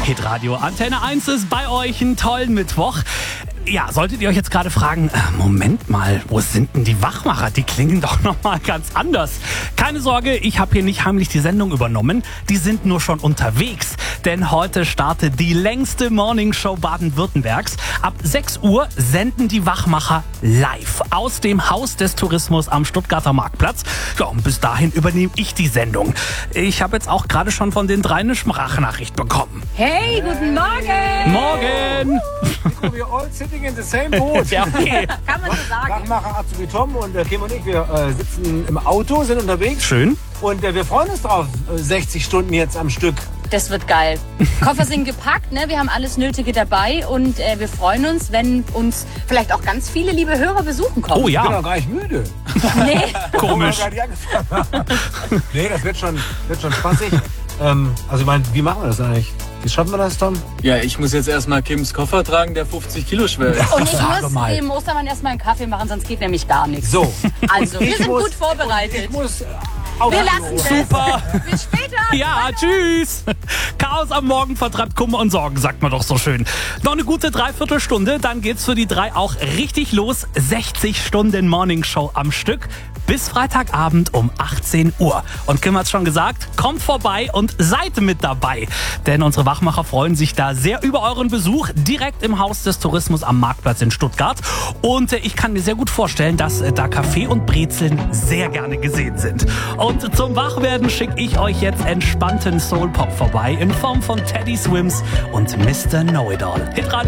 Hitradio Antenne 1 ist bei euch, einen tollen Mittwoch. Ja, solltet ihr euch jetzt gerade fragen, Moment mal, wo sind denn die Wachmacher? Die klingen doch nochmal ganz anders. Keine Sorge, ich habe hier nicht heimlich die Sendung übernommen. Die sind nur schon unterwegs. Denn heute startet die längste Morningshow Baden-Württembergs. Ab 6 Uhr senden die Wachmacher live aus dem Haus des Tourismus am Stuttgarter Marktplatz. Ja, und bis dahin übernehme ich die Sendung. Ich habe jetzt auch gerade schon von den 3 eine Sprachnachricht bekommen. Hey, guten Morgen! Morgen! We're all sitting in the same boat. Ja, okay. Kann man so sagen. Wachmacher Azubi Tom und Kim und ich, wir sitzen im Auto, sind unterwegs. Schön. Und wir freuen uns drauf, 60 Stunden jetzt am Stück. Das wird geil. Koffer sind gepackt, ne? Wir haben alles Nötige dabei und wir freuen uns, wenn uns vielleicht auch ganz viele liebe Hörer besuchen kommen. Oh Ich bin ja, auch gar nicht müde. Nee. komisch. Gar nicht angefangen. Nee, das wird schon spaßig. Also ich meine, wie machen wir das eigentlich? Wie schaffen wir das, Tom? Ja, ich muss jetzt erstmal Kims Koffer tragen, der 50 Kilo schwer ist. Und ich Sag muss mal. dem Ostermann erstmal einen Kaffee machen, sonst geht nämlich gar nichts. So. Also, wir sind gut Ich vorbereitet. muss Wir lassen das. Super. Bis später. Ja, tschüss. Chaos am Morgen vertreibt Kummer und Sorgen, sagt man doch so schön. Noch eine gute Dreiviertelstunde, dann geht's für die 3 auch richtig los. 60 Stunden Morningshow am Stück bis Freitagabend um 18 Uhr. Und Kim hat's schon gesagt, kommt vorbei und seid mit dabei. Denn unsere Wachmacher freuen sich da sehr über euren Besuch direkt im Haus des Tourismus am Marktplatz in Stuttgart. Und ich kann mir sehr gut vorstellen, dass da Kaffee und Brezeln sehr gerne gesehen sind. Und zum Wachwerden schicke ich euch jetzt entspannten Soul-Pop vorbei in Form von Teddy Swims und Mr. Know-It-All. Hitradio